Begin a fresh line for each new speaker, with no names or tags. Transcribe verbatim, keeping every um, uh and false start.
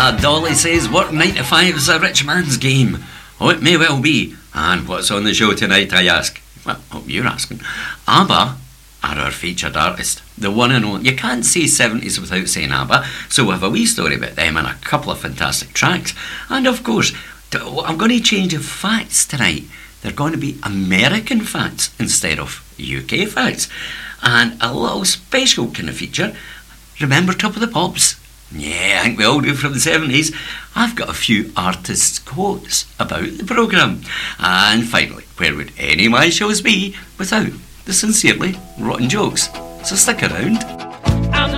Ah, Dolly says work nine to five is a rich man's game. Oh, it may well be. And what's on the show tonight, I ask? Well, hope you're asking. ABBA are our featured artist, the one and only. You can't say seventies without saying ABBA, so we have a wee story about them and a couple of fantastic tracks. And of course, I'm going to change the facts tonight. They're going to be American facts instead of U K facts. And a little special kind of feature. Remember Top of the Pops? Yeah, I think we all do from the seventies. I've got a few artists' quotes about the programme. And finally, where would any of my shows be without the sincerely rotten jokes? So stick around.